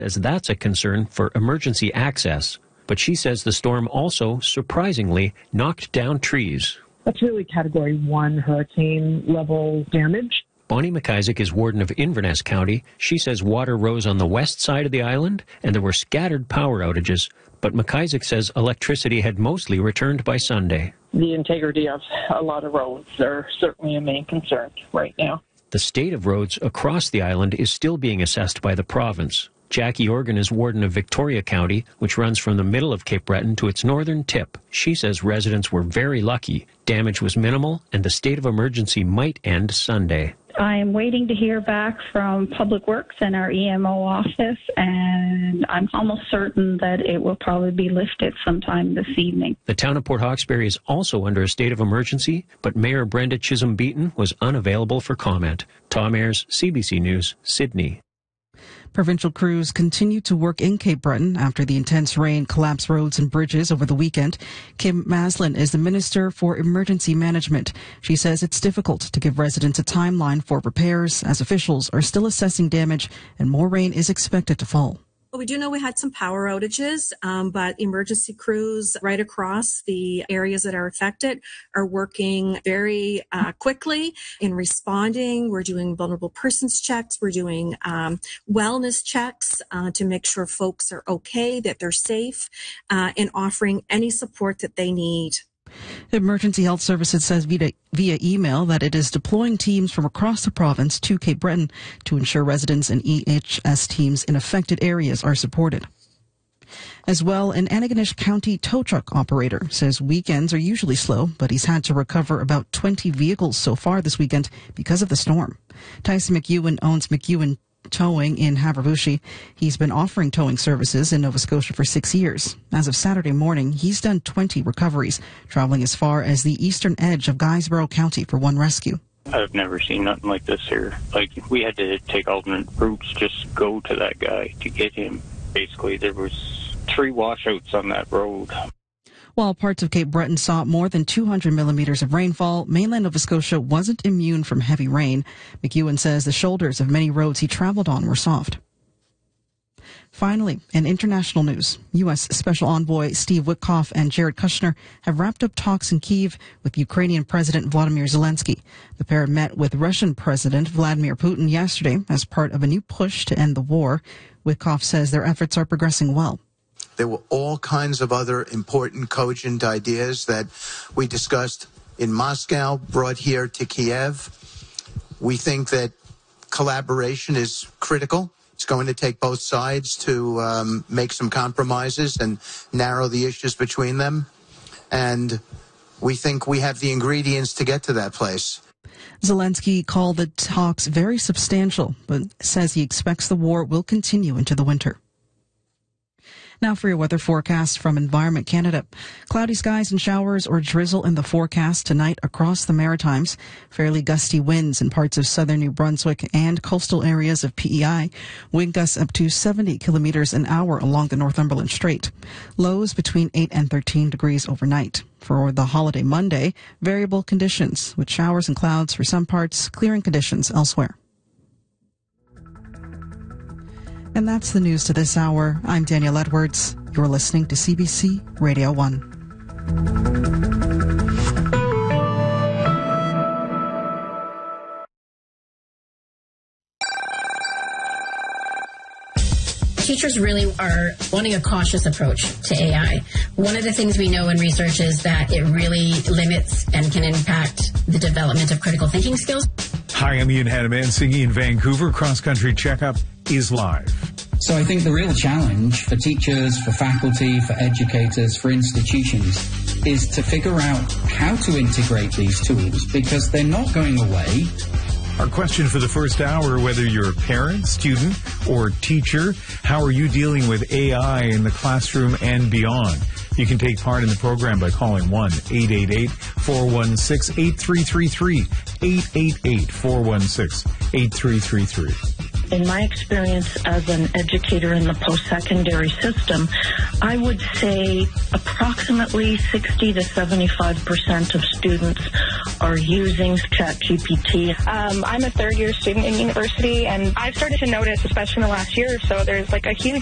as that's a concern for emergency access. But she says the storm also, surprisingly, knocked down trees. That's really Category 1 hurricane level damage. Bonnie McIsaac is warden of Inverness County. She says water rose on the west side of the island and there were scattered power outages. But McIsaac says electricity had mostly returned by Sunday. The integrity of a lot of roads are certainly a main concern right now. The state of roads across the island is still being assessed by the province. Jackie Organ is warden of Victoria County, which runs from the middle of Cape Breton to its northern tip. She says residents were very lucky. Damage was minimal, and the state of emergency might end Sunday. I am waiting to hear back from Public Works and our EMO office, and I'm almost certain that it will probably be lifted sometime this evening. The town of Port Hawkesbury is also under a state of emergency, but Mayor Brenda Chisholm-Beaton was unavailable for comment. Tom Ayres, CBC News, Sydney. Provincial crews continue to work in Cape Breton after the intense rain collapsed roads and bridges over the weekend. Kim Maslin is the Minister for Emergency Management. She says it's difficult to give residents a timeline for repairs as officials are still assessing damage and more rain is expected to fall. We do know we had some power outages, but emergency crews right across the areas that are affected are working very quickly in responding. We're doing vulnerable persons checks. We're doing wellness checks to make sure folks are okay, that they're safe, and offering any support that they need. Emergency Health Services says via email that it is deploying teams from across the province to Cape Breton to ensure residents and EHS teams in affected areas are supported. As well, an Antigonish County tow truck operator says weekends are usually slow, but he's had to recover about 20 vehicles so far this weekend because of the storm. Tyson McEwen owns McEwen Towing in Haverbushi. He's been offering towing services in Nova Scotia for 6 years. As of Saturday morning, he's done 20 recoveries, traveling as far as the eastern edge of Guysborough County for one rescue. I've never seen nothing like this here. Like, we had to take alternate routes, just go to that guy to get him. Basically, there was 3 washouts on that road. While parts of Cape Breton saw more than 200 millimeters of rainfall, mainland Nova Scotia wasn't immune from heavy rain. McEwen says the shoulders of many roads he traveled on were soft. Finally, in international news, U.S. Special Envoy Steve Witkoff and Jared Kushner have wrapped up talks in Kyiv with Ukrainian President Volodymyr Zelensky. The pair met with Russian President Vladimir Putin yesterday as part of a new push to end the war. Witkoff says their efforts are progressing well. There were all kinds of other important, cogent ideas that we discussed in Moscow, brought here to Kiev. We think that collaboration is critical. It's going to take both sides to make some compromises and narrow the issues between them. And we think we have the ingredients to get to that place. Zelensky called the talks very substantial, but says he expects the war will continue into the winter. Now for your weather forecast from Environment Canada. Cloudy skies and showers or drizzle in the forecast tonight across the Maritimes. Fairly gusty winds in parts of southern New Brunswick and coastal areas of PEI. Wind gusts up to 70 kilometers an hour along the Northumberland Strait. Lows between 8 and 13 degrees overnight. For the holiday Monday, variable conditions with showers and clouds for some parts, clearing conditions elsewhere. And that's the news to this hour. I'm Danielle Edwards. You're listening to CBC Radio 1. Teachers really are wanting a cautious approach to AI. One of the things we know in research is that it really limits and can impact the development of critical thinking skills. Hi, I'm Ian Hanneman, singing in Vancouver. Cross Country Checkup is live. So I think the real challenge for teachers, for faculty, for educators, for institutions is to figure out how to integrate these tools because they're not going away. Our question for the first hour, whether you're a parent, student, or teacher, how are you dealing with AI in the classroom and beyond? You can take part in the program by calling 1-888-416-8333, 888-416-8333. In my experience as an educator in the post-secondary system, I would say approximately 60 to 75% of students are using ChatGPT. I'm a third-year student in university, and I've started to notice, especially in the last year or so, there's like a huge